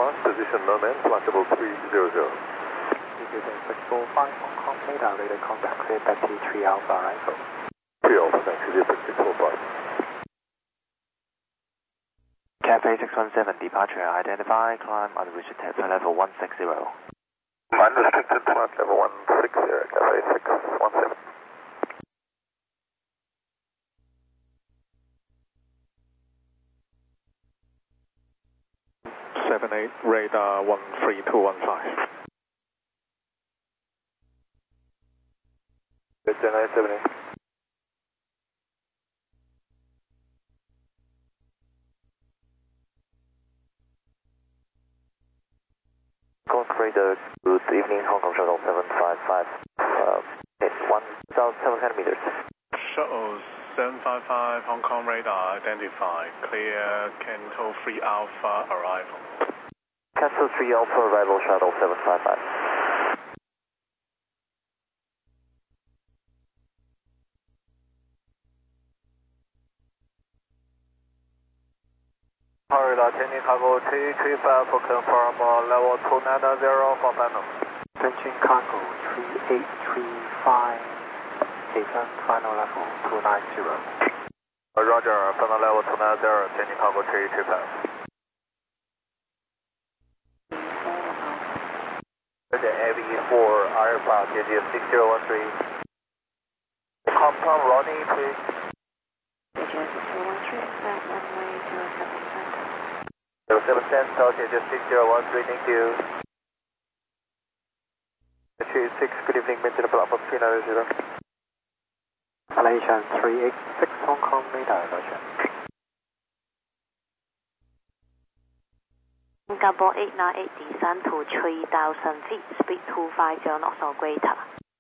position known and flight level 300. Flexible 5 Hong Kong, radar contact clear Betty 3 Alpha arrival. 3 Alpha, thanks, 645. Cafe 617 departure identify, climb unrestricted flight level 160. Unrestricted flight level 160, Cafe 617. 78 radar 13215. Good, 978. Radar, good evening, Hong Kong Shuttle 755, 1,700 meters. Shuttle 755, Hong Kong radar identified, clear Canto 3 Alpha arrival. Castle 3 Alpha arrival, Shuttle 755. Radar, changing cargo 335 for confirm level 290 for final. Changing cargo 3835, descent final level 290. Roger, final level 290, changing cargo 335. Roger, AV4 Alpha, JG 6013. Compound Ronnie, please. JG 6013, expect runway 07 Center. 07 Center, JG 6013, thank you. 36, good evening, maintain platform 390. Malaysian 386 Hong Kong radar, roger. Singapore 898 descent to 3,000 feet, speed 250 knots or greater.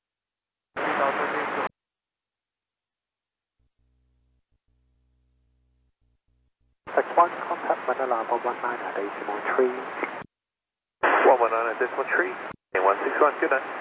X1 contact Manila 119 decimal 3. 119 decimal 3, and 161, good night.